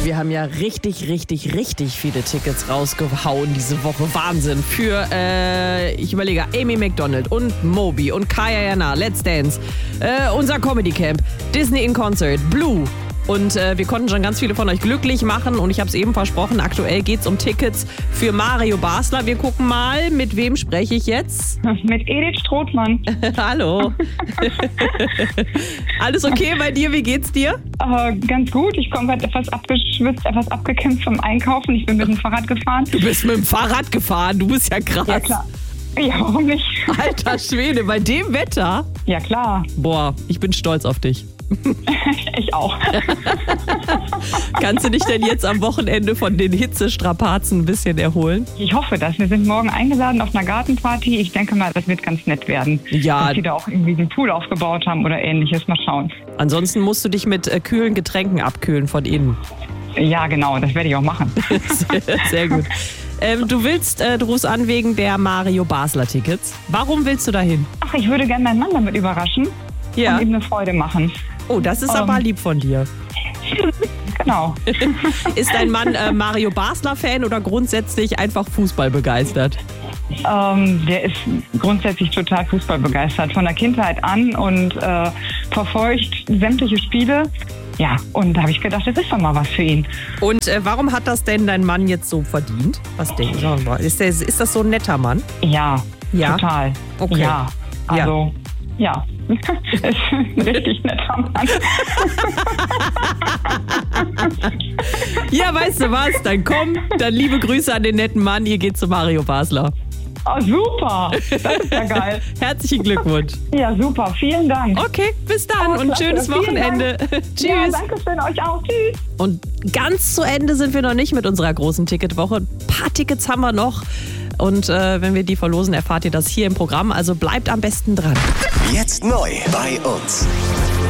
Wir haben ja richtig viele Tickets rausgehauen diese Woche. Wahnsinn. Für, ich überlege, Amy Macdonald und Moby und Kaya Jana, Let's Dance, unser Comedy Camp, Disney in Concert, Blue. Und wir konnten schon ganz viele von euch glücklich machen. Und ich habe es eben versprochen, aktuell geht es um Tickets für Mario Basler. Wir gucken mal, mit wem spreche ich jetzt? Mit Edith Strothmann. Hallo. Alles okay bei dir? Wie geht's dir? Ganz gut. Ich komme gerade etwas abgeschwitzt, etwas abgekämpft vom Einkaufen. Ich bin mit dem Fahrrad gefahren. Du bist mit dem Fahrrad gefahren? Du bist ja krass. Ja, klar. Ja, warum nicht? Alter Schwede, bei dem Wetter? Ja, klar. Boah, ich bin stolz auf dich. Ich auch. Kannst du dich denn jetzt am Wochenende von den Hitzestrapazen ein bisschen erholen? Ich hoffe das. Wir sind morgen eingeladen auf einer Gartenparty. Ich denke mal, das wird ganz nett werden. Ja. Dass die da auch irgendwie einen Pool aufgebaut haben oder ähnliches. Mal schauen. Ansonsten musst du dich mit kühlen Getränken abkühlen von innen. Ja, genau. Das werde ich auch machen. Sehr gut. Du rufst an wegen der Mario Basler Tickets. Warum willst du dahin? Ach, ich würde gerne meinen Mann damit überraschen. Ja. Und ihm eine Freude machen. Oh, das ist aber lieb von dir. Genau. Ist dein Mann Mario Basler-Fan oder grundsätzlich einfach Fußball begeistert? Der ist grundsätzlich total Fußball begeistert. Von der Kindheit an und verfolgt sämtliche Spiele. Ja, und da habe ich gedacht, das ist doch mal was für ihn. Und warum hat das denn dein Mann jetzt so verdient? Was denkst du? Ist das so ein netter Mann? Ja, total. Okay. Ja, also, ja. Ist ein richtig netter Mann. Ja, weißt du was? Dann komm, dann liebe Grüße an den netten Mann. Ihr geht zu Mario Basler. Oh, super. Das ist ja geil. Herzlichen Glückwunsch. Ja, super. Vielen Dank. Okay, bis dann und klasse. schönes Wochenende. Tschüss. Ja, danke schön euch auch. Tschüss. Und ganz zu Ende sind wir noch nicht mit unserer großen Ticketwoche. Ein paar Tickets haben wir noch. Und wenn wir die verlosen, erfahrt ihr das hier im Programm. Also bleibt am besten dran. Jetzt neu bei uns.